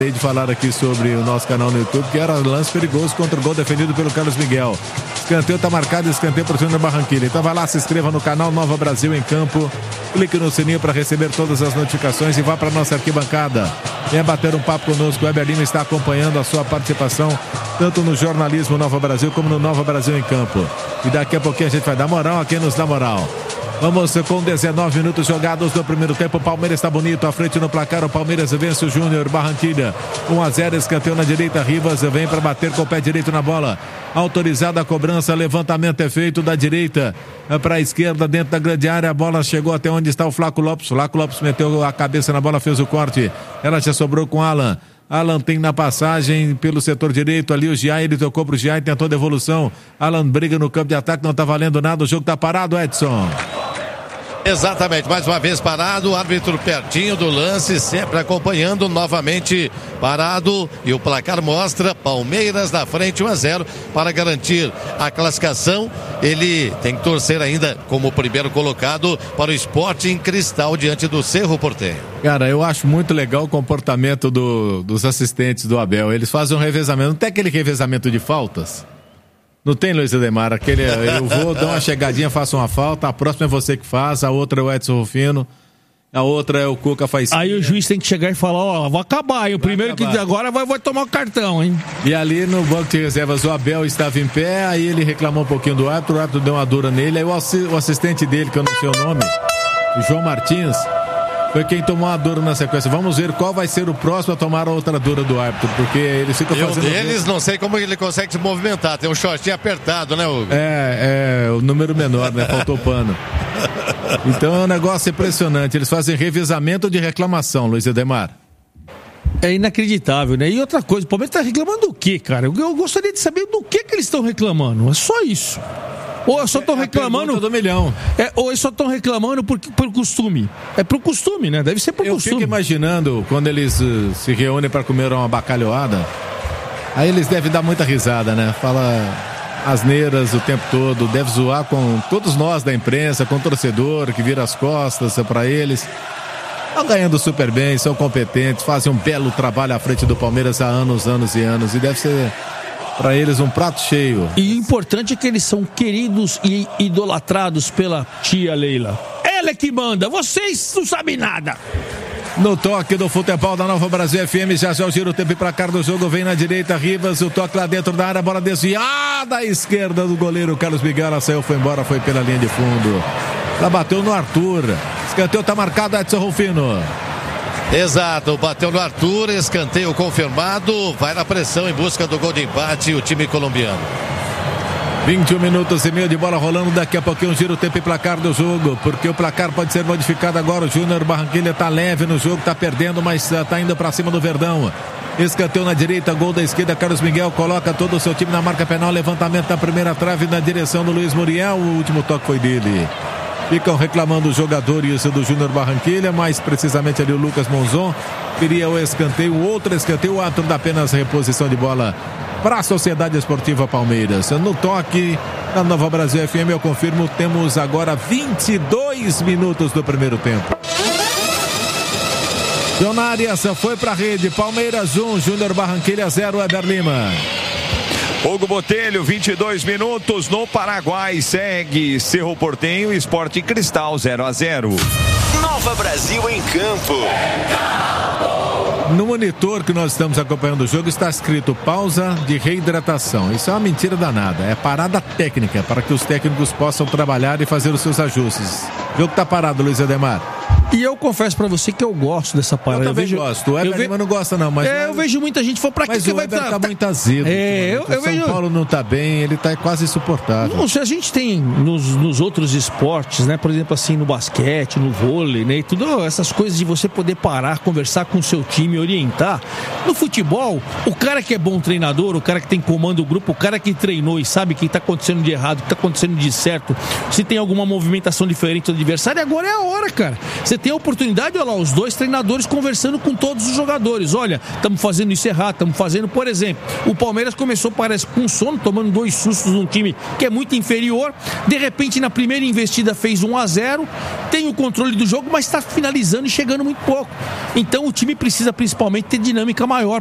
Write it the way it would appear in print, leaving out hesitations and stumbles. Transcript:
de falar aqui sobre o nosso canal no YouTube, que era lance perigoso contra o gol defendido pelo Carlos Miguel. Escanteio tá marcado, escanteio para o Júnior Barranquilla. Então vai lá, se inscreva no canal Nova Brasil em Campo, clique no sininho para receber todas as notificações e vá para nossa arquibancada. Venha bater um papo conosco. O Weber Lima está acompanhando a sua participação tanto no jornalismo Nova Brasil como no Nova Brasil em Campo. E daqui a pouquinho a gente vai dar moral a quem nos dá moral. Vamos com 19 minutos jogados no primeiro tempo. O Palmeiras está bonito à frente no placar. O Palmeiras vence o Júnior Barranquilla 1-0, escanteio na direita. Rivas vem para bater com o pé direito na bola. Autorizada a cobrança, levantamento é feito da direita para a esquerda dentro da grande área. A bola chegou até onde está o Flaco Lopes. Flaco Lopes meteu a cabeça na bola, fez o corte. Ela já sobrou com Alan. Alan tem na passagem pelo setor direito ali o Giai, ele tocou pro Giai, tentou devolução. Alan briga no campo de ataque, não tá valendo nada, o jogo tá parado, Edson. Exatamente, mais uma vez parado, o árbitro pertinho do lance, sempre acompanhando, novamente parado, e o placar mostra Palmeiras na frente 1-0 para garantir a classificação. Ele tem que torcer ainda como primeiro colocado para o Sporting Cristal diante do Cerro Porteño. Cara, eu acho muito legal o comportamento dos assistentes do Abel. Eles fazem um revezamento, não tem aquele revezamento de faltas? Não tem, Luiz Ademar, aquele eu vou dar uma chegadinha, faço uma falta, a próxima é você que faz, a outra é o Edson Rufino, a outra é o Cuca Faísquinha. Aí o juiz tem que chegar e falar, ó, vou acabar, e o primeiro acabar. Que agora vai tomar o cartão, hein? E ali no banco de reservas o Abel estava em pé, aí ele reclamou um pouquinho do árbitro deu uma dura nele, aí o assistente dele, que eu não sei o nome, o João Martins, foi quem tomou a dura na sequência. Vamos ver qual vai ser o próximo a tomar a outra dura do árbitro, porque ele fica fazendo... deles, não sei como ele consegue se movimentar, tem um shortinho apertado, né, Hugo? É o número menor, né, faltou pano. Então é um negócio impressionante, eles fazem revezamento de reclamação, Luiz Ademar. É inacreditável, né? E outra coisa, o Palmeiras tá reclamando do quê, cara? Eu gostaria de saber do que eles estão reclamando, é só isso. Ou eu só estão reclamando do milhão. Ou eles só estão reclamando por costume. É pro costume, né? Deve ser pro costume. Eu fico imaginando quando eles se reúnem para comer uma bacalhoada. Aí eles devem dar muita risada, né? Fala asneiras o tempo todo, deve zoar com todos nós da imprensa, com o torcedor que vira as costas para eles. Estão ganhando super bem, são competentes, fazem um belo trabalho à frente do Palmeiras há anos e anos. E deve ser para eles um prato cheio. E o importante é que eles são queridos e idolatrados pela tia Leila. Ela é que manda, vocês não sabem nada. No toque do futebol da Nova Brasil FM, já o giro, o tempo para cá do jogo, vem na direita, Rivas, o toque lá dentro da área, bola desviada à esquerda do goleiro Carlos Miguel, ela saiu, foi embora, foi pela linha de fundo. Ela bateu no Arthur, escanteio tá marcado, Edson Rufino. Exato, bateu no Arthur, escanteio confirmado, vai na pressão em busca do gol de empate o time colombiano. 21 minutos e meio de bola rolando, daqui a pouquinho giro o tempo e placar do jogo, porque o placar pode ser modificado agora. O Júnior Barranquilla tá leve no jogo, tá perdendo, mas tá indo para cima do Verdão. Escanteio na direita, gol da esquerda, Carlos Miguel coloca todo o seu time na marca penal, levantamento da primeira trave na direção do Luiz Muriel, o último toque foi dele. Ficam reclamando os jogadores do Júnior Barranquilla, mais precisamente ali o Lucas Monzon. Queria o escanteio, outro escanteio, o ato da apenas reposição de bola para a Sociedade Esportiva Palmeiras. No toque da Nova Brasil FM, eu confirmo, temos agora 22 minutos do primeiro tempo. Jonárias foi para a rede, Palmeiras 1, Júnior Barranquilla 0, Weber Lima. Hugo Botelho, 22 minutos no Paraguai, segue Cerro Porteño, Sporting Cristal 0-0. Nova Brasil em Campo. No monitor que nós estamos acompanhando o jogo está escrito pausa de reidratação. Isso é uma mentira danada, é parada técnica para que os técnicos possam trabalhar e fazer os seus ajustes. O jogo está parado, Luiz Ademar. E eu confesso pra você que eu gosto dessa parada. Eu também gosto. O Weber Lima não gosta não, mas... eu vejo muita gente falando, pra que vai... Mas o Weber tá muito azedo. O São Paulo não tá bem, ele tá quase insuportável. Não, se a gente tem nos outros esportes, né? Por exemplo, assim, no basquete, no vôlei, né? E tudo, essas coisas de você poder parar, conversar com o seu time, orientar. No futebol, o cara que é bom treinador, o cara que tem comando do grupo, o cara que treinou e sabe o que tá acontecendo de errado, o que tá acontecendo de certo, se tem alguma movimentação diferente do adversário, agora é a hora, cara. Você tem a oportunidade, olha lá, os dois treinadores conversando com todos os jogadores. Olha, estamos fazendo isso errado, estamos fazendo, por exemplo, o Palmeiras começou, parece, com sono, tomando 2 sustos num time que é muito inferior. De repente, na primeira investida fez 1-0, tem o controle do jogo, mas está finalizando e chegando muito pouco. Então, o time precisa principalmente ter dinâmica maior